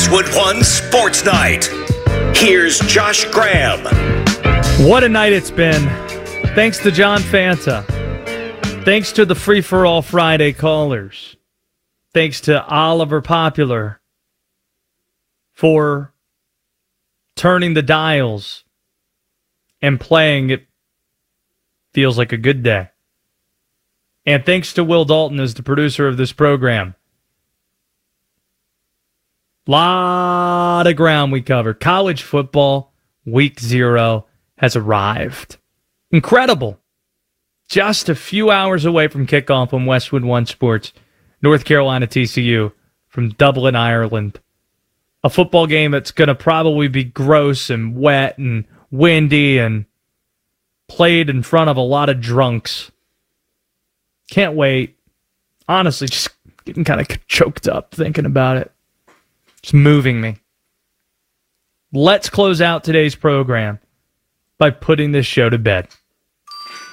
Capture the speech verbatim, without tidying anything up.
Westwood One Sports Night. Here's Josh Graham. What a night it's been. Thanks to John Fanta. Thanks to the Free For All Friday callers. Thanks to Oliver Popular for turning the dials and playing It Feels Like a Good Day. And thanks to Will Dalton as the producer of this program. Lot of ground we covered. College football, week zero, has arrived. Incredible. Just a few hours away from kickoff on Westwood One Sports, North Carolina T C U from Dublin, Ireland. A football game that's going to probably be gross and wet and windy and played in front of a lot of drunks. Can't wait. Honestly, just getting kind of choked up thinking about it. It's moving me. Let's close out today's program by putting this show to bed.